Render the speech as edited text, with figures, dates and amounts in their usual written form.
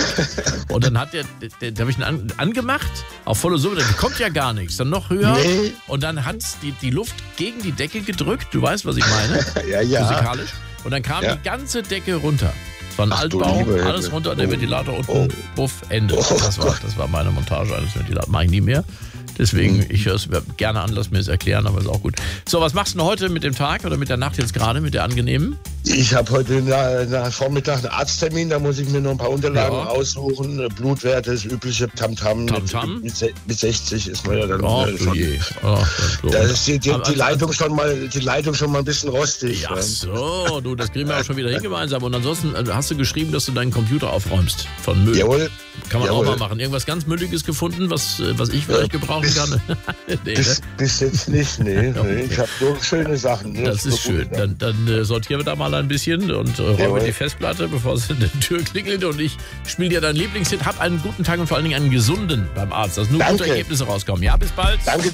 Und dann hat der habe ich ihn angemacht, auf volle Summe, da kommt ja gar nichts. Dann noch höher und dann hat die Luft gegen die Decke gedrückt, du weißt, was ich meine, ja. Musikalisch. Und dann kam die ganze Decke runter. Es war ein Altbau, alles runter und der Ventilator unten, buff, Ende. Das war meine Montage eines Ventilators, mache ich nie mehr. Deswegen, ich höre es gerne an, lass mir es erklären, aber ist auch gut. So, was machst du denn heute mit dem Tag oder mit der Nacht jetzt gerade, mit der angenehmen? Ich habe heute nach Vormittag einen Arzttermin, da muss ich mir noch ein paar Unterlagen aussuchen. Blutwerte, das übliche Tamtam. Mit 60 ist man ja dann schon. Da ist die Leitung schon mal ein bisschen rostig. Ja, so, du, das kriegen wir auch schon wieder hin gemeinsam. Und ansonsten hast du geschrieben, dass du deinen Computer aufräumst von Müll. Jawohl. Kann man auch mal machen. Irgendwas ganz Mülliges gefunden, was ich vielleicht gebrauchen kann? Bis jetzt nicht, nee. Ich habe nur schöne Sachen. Das ist schön. Dann sortieren wir da mal ein bisschen und räumen die Festplatte, bevor es in der Tür klingelt. Und ich spiele dir deinen Lieblingshit. Hab einen guten Tag und vor allen Dingen einen gesunden beim Arzt, dass nur gute Ergebnisse rauskommen. Ja, bis bald. Danke.